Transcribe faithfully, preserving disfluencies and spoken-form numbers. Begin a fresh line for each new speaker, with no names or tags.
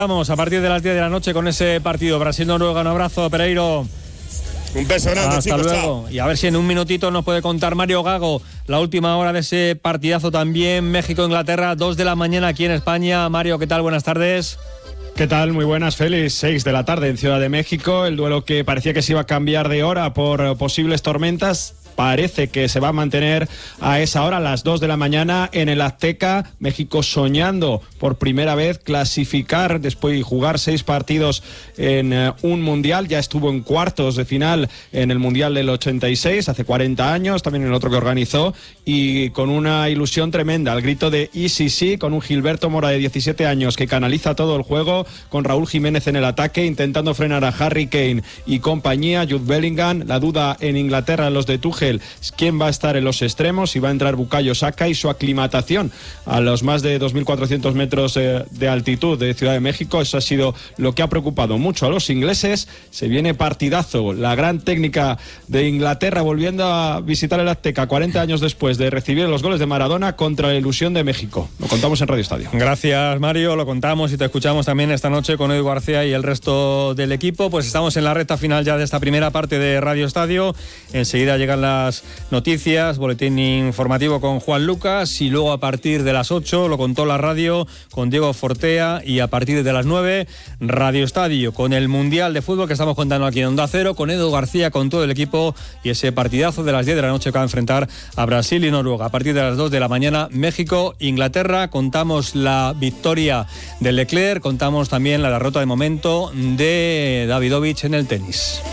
Vamos a partir de las diez de la noche con ese partido Brasil-Noruega. Un abrazo, Pereiro.
Un beso grande,
Hasta
chicos.
luego.
Chao.
Y a ver si en un minutito nos puede contar Mario Gago la última hora de ese partidazo también. México-Inglaterra, dos de la mañana aquí en España. Mario, ¿qué tal? Buenas tardes.
¿Qué tal? Muy buenas, Félix. seis de la tarde en Ciudad de México. El duelo que parecía que se iba a cambiar de hora por posibles tormentas parece que se va a mantener a esa hora, a las dos de la mañana en el Azteca. México soñando por primera vez clasificar después de jugar seis partidos en uh, un mundial. Ya estuvo en cuartos de final en el mundial del ochenta y seis, hace cuarenta años, también en el otro que organizó, y con una ilusión tremenda, al grito de E C C, con un Gilberto Mora de diecisiete años que canaliza todo el juego, con Raúl Jiménez en el ataque, intentando frenar a Harry Kane y compañía, Jude Bellingham. La duda en Inglaterra, los de Tuchel, quién va a estar en los extremos, si va a entrar Bukayo Saka, y su aclimatación a los más de dos mil cuatrocientos metros eh, de altitud de Ciudad de México. Eso ha sido lo que ha preocupado mucho a los ingleses. Se viene partidazo, la gran técnica de Inglaterra volviendo a visitar el Azteca cuarenta años después de recibir los goles de Maradona contra la ilusión de México. Lo contamos en Radio Estadio.
Gracias, Mario, lo contamos y te escuchamos también esta noche con Edu García y el resto del equipo. Pues estamos en la recta final ya de esta primera parte de Radio Estadio. Enseguida llegan las noticias, boletín informativo con Juan Lucas, y luego a partir de las ocho lo contó la radio con Diego Fortea, y a partir de las nueve Radio Estadio con el Mundial de Fútbol que estamos contando aquí en Onda Cero, con Edu García, con todo el equipo, y ese partidazo de las diez de la noche que va a enfrentar a Brasil y Noruega. A partir de las dos de la mañana México, Inglaterra. Contamos la victoria de Leclerc, contamos también la derrota de momento de Davidovich en el tenis.